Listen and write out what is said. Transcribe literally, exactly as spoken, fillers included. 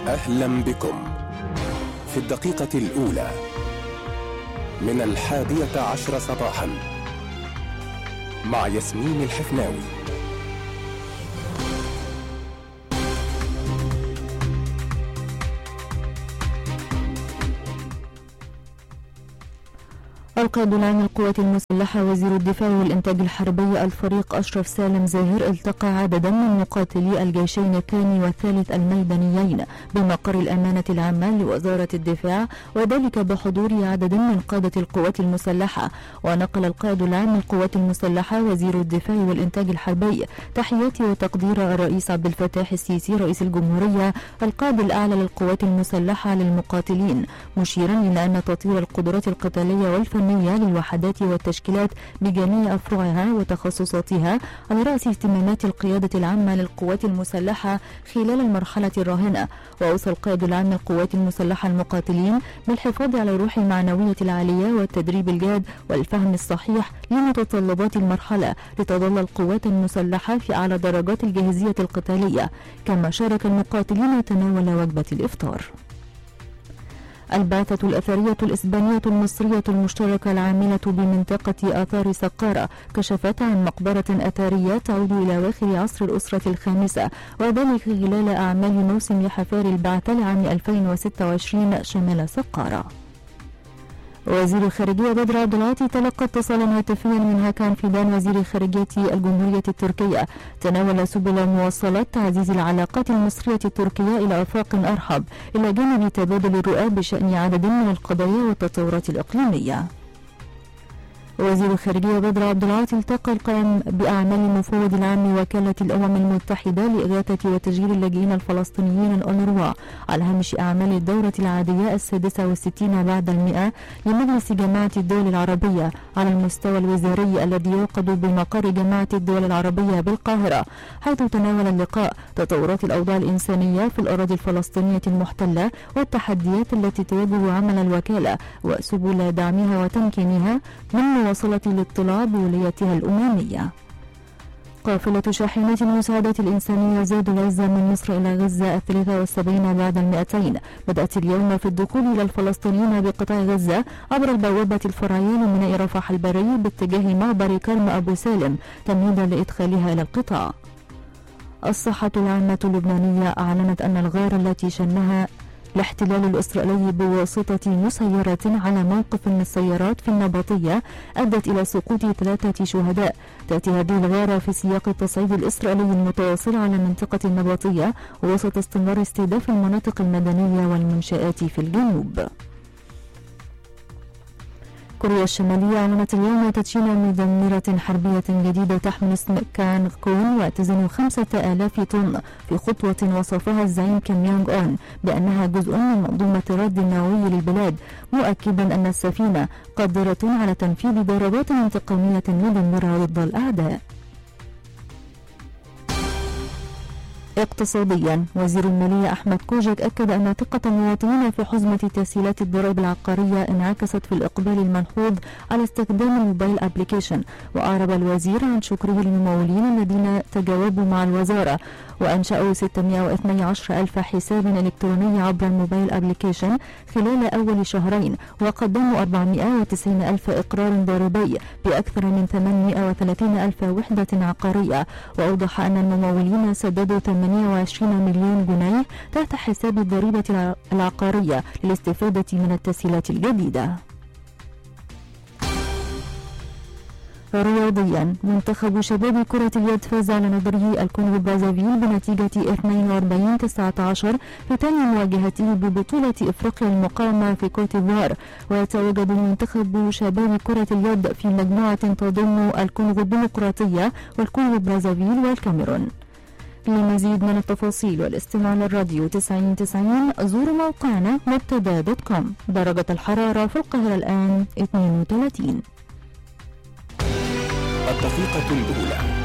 أهلا بكم في الدقيقة الأولى من الحادية عشر صباحا مع ياسمين الحفناوي. القائد العام للقوات المسلحة وزير الدفاع والإنتاج الحربي الفريق أشرف سالم زاهر التقى عددا من مقاتلي الجيشين الثاني والثالث الميدانيين بمقر الأمانة العامة لوزارة الدفاع، وذلك بحضور عدد من قادة القوات المسلحة. ونقل القائد العام للقوات المسلحة وزير الدفاع والإنتاج الحربي تحيات وتقدير الرئيس عبد الفتاح السيسي رئيس الجمهورية القائد الأعلى للقوات المسلحة للمقاتلين، مشيرا إلى أن تطوير القدرات القتالية والفنية للوحدات والتشكيلات بجميع أفرعها وتخصصاتها على رأس اهتمامات القيادة العامة للقوات المسلحة خلال المرحلة الراهنة. وأوصى القائد العام للقوات المسلحة المقاتلين بالحفاظ على الروح المعنوية العالية والتدريب الجاد والفهم الصحيح لمتطلبات المرحلة لتظل القوات المسلحة في أعلى درجات الجاهزية القتالية. كما شارك المقاتلين تناول وجبة الإفطار. البعثة الأثرية الإسبانية المصرية المشتركة العاملة بمنطقة آثار سقارة كشفت عن مقبرة أثرية تعود إلى أواخر عصر الأسرة الخامسة، وذلك خلال أعمال موسم حفار البعثة لعام ألفين وستة وعشرين شمال سقارة. وزير الخارجية بدر عبد العاطي تلقى اتصالا هاتفيا من هاكان فيدان وزير خارجية الجمهورية التركية تناول سبل مواصلة تعزيز العلاقات المصرية التركية إلى آفاق أرحب، إلى جانب تبادل الرؤى بشأن عدد من القضايا والتطورات الإقليمية. وزير الخارجية بدر عبد العاطي التقى القائم بأعمال المفوض العام لوكالة الأمم المتحدة لإغاثة وتشغيل اللاجئين الفلسطينيين الأونروا على هامش أعمال الدورة العادية السادسة والستين بعد المئة لمجلس جماعة الدول العربية على المستوى الوزاري الذي يعقد بمقر جماعة الدول العربية بالقاهرة، حيث تناول اللقاء تطورات الأوضاع الإنسانية في الأراضي الفلسطينية المحتلة والتحديات التي تواجه عمل الوكالة وسبل دعمها وتمكينها من وصلت الاطلاع بولايتها الأممية. قافلة شاحنات المساعدات الإنسانية زاد العزة من مصر إلى غزة الثلاثة والسبعين بعد المئتين بدأت اليوم في الدخول إلى الفلسطينيين بقطاع غزة عبر البوابة الفرعية لميناء رفح البري باتجاه معبر كرم أبو سالم تمهيدا لإدخالها إلى القطاع. الصحة العامة اللبنانية أعلنت أن الغارة التي شنها الاحتلال الإسرائيلي بواسطة مسيرات على موقف من السيارات في النبطية أدت إلى سقوط ثلاثة شهداء. تأتي هذه الغارة في سياق التصعيد الإسرائيلي المتواصل على منطقة النبطية وسط استمرار استهداف المناطق المدنية والمنشآت في الجنوب. كوريا الشمالية أعلنت اليوم تدشين مدمرة حربية جديدة تحمل اسم كان كون وتزن خمسة آلاف طن في خطوة وصفها الزعيم كيم يونغ أون بأنها جزء من منظومة الرد النووي للبلاد، مؤكدا أن السفينة قادرة على تنفيذ ضربات انتقامية مدمرة ضد الأعداء. اقتصاديا، وزير المالية أحمد كوجك أكد أن ثقة المواطنين في حزمة تسهيلات الضرائب العقارية انعكست في الإقبال الملحوظ على استخدام الموبايل أبليكيشن. وأعرب الوزير عن شكره للممولين الذين تجاوبوا مع الوزارة وأنشأوا ستمائة واثني عشر ألف حساب إلكتروني عبر الموبايل أبليكيشن خلال أول شهرين، وقدموا أربعمائة وتسعين ألف إقرار ضريبي بأكثر من ثمانمائة وثلاثين ألف وحدة عقارية. وأوضح أن الممولين سددوا ثمانية وعشرين مليون جنيه تحت حساب الضريبة العقارية للاستفادة من التسهيلات الجديدة. رياضيا، منتخب شباب كرة اليد فاز على نظره الكونغو برازافيل بنتيجة اثنين وأربعين تسعة عشر في ثاني مواجهته ببطولة افريقيا المقامة في كوت ديفوار. ويتواجد منتخب شباب كرة اليد في مجموعة تضم الكونغو الديمقراطية والكونغو برازافيل والكاميرون. لمزيد من التفاصيل والاستماع للراديو تسعين تسعين زوروا موقعنا مبتدا دوت كوم. درجة الحرارة في القاهرة الآن اثنين وثلاثين. الدقيقة الأولى